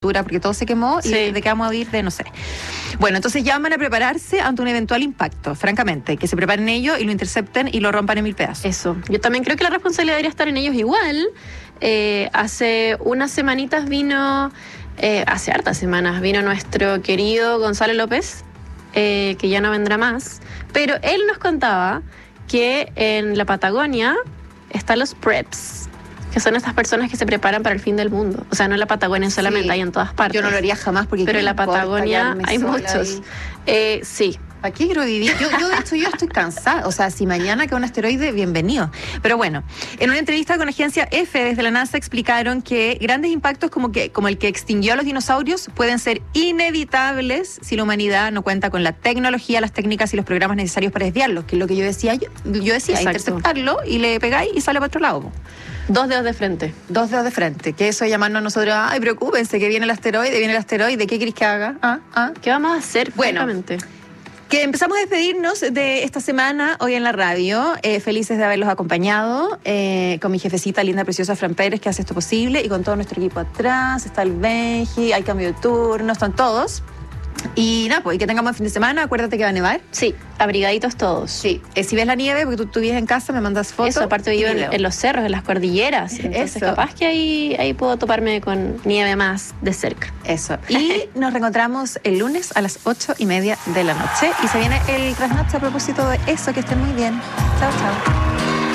porque todo se quemó Sí. y de qué vamos a vivir de no sé. Bueno, entonces ya van a prepararse ante un eventual impacto, francamente, que se preparen ellos y lo intercepten y lo rompan en 1000 pedazos. Eso. Yo también creo que la responsabilidad debería estar en ellos igual. Hace unas semanitas vino, hace hartas semanas, vino nuestro querido Gonzalo López, que ya no vendrá más, pero él nos contaba que en la Patagonia están los preps, que son estas personas que se preparan para el fin del mundo. O sea, no en la Patagonia solamente, Sí. hay en todas partes. Yo no lo haría jamás porque Pero ¿qué en la me importa Patagonia quedarme hay sola muchos. ahí? Sí. ¿Para qué quiero vivir? Yo de hecho, yo estoy cansada. O sea, si mañana cae un asteroide, bienvenido. Pero bueno, en una entrevista con la agencia F desde la NASA explicaron que grandes impactos como el que extinguió a los dinosaurios pueden ser inevitables si la humanidad no cuenta con la tecnología, las técnicas y los programas necesarios para desviarlos, que es lo que yo decía. Yo decía, Exacto. interceptarlo y le pegáis y sale para otro lado. 2 dedos de frente. 2 dedos de frente. Que eso es llamarnos a nosotros, ay, preocúpense, que viene el asteroide, ¿qué queréis que haga? ¿Qué vamos a hacer? Bueno. Francamente? Que empezamos a despedirnos de esta semana hoy en la radio. Felices de haberlos acompañado con mi jefecita linda, preciosa Fran Pérez, que hace esto posible, y con todo nuestro equipo atrás. Está el Benji, hay cambio de turno, están todos. Y nada, pues, y que tengamos buen fin de semana. Acuérdate que va a nevar. Sí, abrigaditos todos. Sí. Si ves la nieve, porque tú vives en casa, me mandas fotos. Eso, aparte vivo en los cerros, en las cordilleras. Entonces Eso. capaz que ahí puedo toparme con nieve más de cerca. Eso. Y nos reencontramos el lunes a las 8:30 de la noche. Y se viene el trasnoche a propósito de eso. Que estén muy bien. Chao, chao.